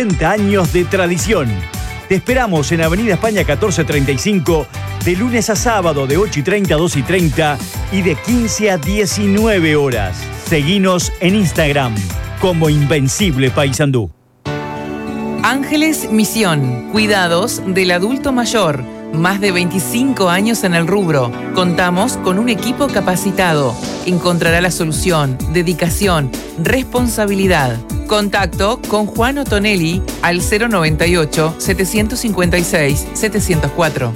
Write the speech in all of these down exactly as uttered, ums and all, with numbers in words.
sesenta años de tradición. Te esperamos en Avenida España catorce treinta y cinco, de lunes a sábado de ocho y treinta a dos y treinta y de quince a diecinueve horas. Seguinos en Instagram como Invencible Paysandú. Ángeles Misión, cuidados del adulto mayor. Más de veinticinco años en el rubro. Contamos con un equipo capacitado. Encontrará la solución, dedicación, responsabilidad. Contacto con Juan Otonelli al cero noventa y ocho, setecientos cincuenta y seis, setecientos cuatro.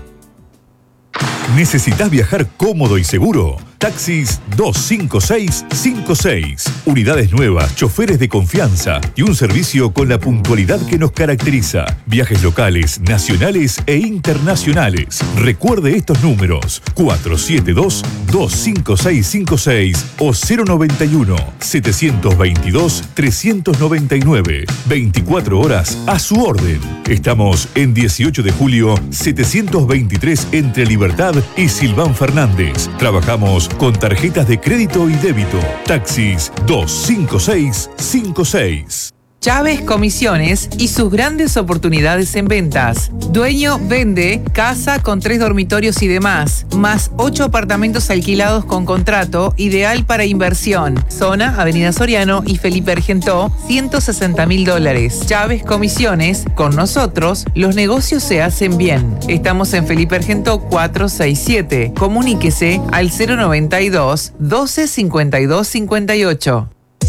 ¿Necesitas viajar cómodo y seguro? Taxis dos cinco seis cinco seis. Unidades nuevas, choferes de confianza y un servicio con la puntualidad que nos caracteriza. Viajes locales, nacionales e internacionales. Recuerde estos números: cuatro siete dos, dos cinco seis cinco seis o cero noventa y uno, setecientos veintidós, trescientos noventa y nueve. veinticuatro horas a su orden. Estamos en dieciocho de julio, setecientos veintitrés entre Libertad y Silván Fernández. Trabajamos con tarjetas de crédito y débito. Taxis dos cinco seis cinco seis. Chávez Comisiones y sus grandes oportunidades en ventas. Dueño vende casa con tres dormitorios y demás, más ocho apartamentos alquilados con contrato, ideal para inversión. Zona Avenida Soriano y Felipe Argentó, ciento sesenta mil dólares. Chávez Comisiones, con nosotros los negocios se hacen bien. Estamos en Felipe Argentó cuatrocientos sesenta y siete. Comuníquese al cero noventa y dos, doce cincuenta y dos cincuenta y ocho.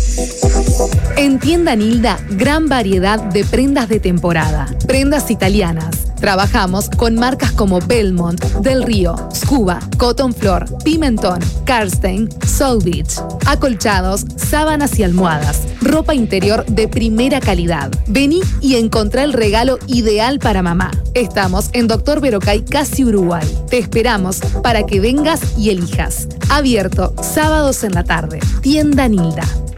En Tienda Nilda, gran variedad de prendas de temporada. Prendas italianas. Trabajamos con marcas como Belmont, Del Río, Scuba, Cotton Flor, Pimentón, Karstein, Soul Beach. Acolchados, sábanas y almohadas. Ropa interior de primera calidad. Vení y encontrá el regalo ideal para mamá. Estamos en Doctor Verocay, casi Uruguay. Te esperamos para que vengas y elijas. Abierto sábados en la tarde. Tienda Nilda.